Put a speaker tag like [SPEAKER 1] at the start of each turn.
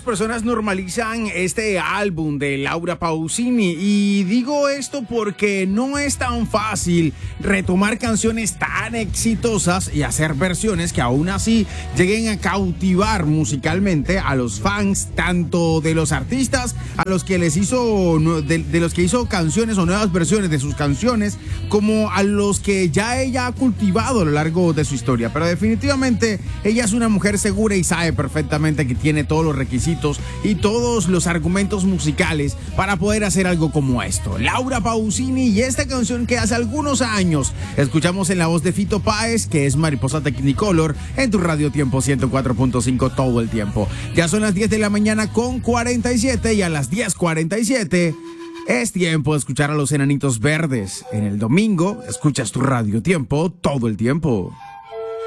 [SPEAKER 1] personas normalizan este álbum de Laura Pausini, y digo esto porque no es tan fácil retomar canciones tan exitosas y hacer versiones que aún así lleguen a cautivar musicalmente a los fans, tanto de los artistas a los que les hizo de los que hizo canciones o nuevas versiones de sus canciones, como a los que ya ella ha cultivado a lo largo de su historia. Pero definitivamente ella es una mujer segura y sabe perfectamente que tiene todos los requisitos y todos los argumentos musicales para poder hacer algo como esto. Laura Pausini, y esta canción que hace algunos años escuchamos en la voz de Fito Páez, que es Mariposa Technicolor, en tu Radio Tiempo 104.5 todo el tiempo. Ya son las 10 de la mañana con 47, y a las 10:47 es tiempo de escuchar a los Enanitos Verdes. En el domingo escuchas tu Radio Tiempo todo el tiempo.